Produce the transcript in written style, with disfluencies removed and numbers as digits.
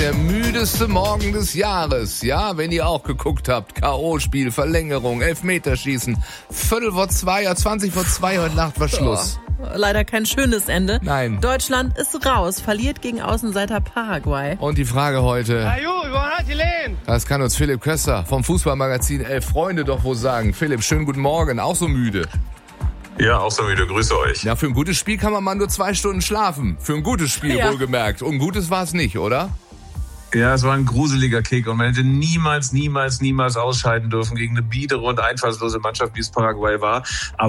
der müdeste Morgen des Jahres. Ja, wenn ihr auch geguckt habt. K.O.-Spiel, Verlängerung, Elfmeterschießen. 1:45, ja 20:02 heute Nacht war Schluss. Leider kein schönes Ende. Nein. Deutschland ist raus, verliert gegen Außenseiter Paraguay. Und die Frage heute, das kann uns Philipp Köster vom Fußballmagazin 11 Freunde doch wohl sagen. Philipp, schönen guten Morgen, auch so müde. Ja, auch so müde, grüße euch. Ja, für ein gutes Spiel kann man mal nur 2 Stunden schlafen. Für ein gutes Spiel, wohlgemerkt. Und ein gutes war es nicht, oder? Ja, es war ein gruseliger Kick und man hätte niemals ausscheiden dürfen gegen eine biedere und einfallslose Mannschaft, wie es Paraguay war. Aber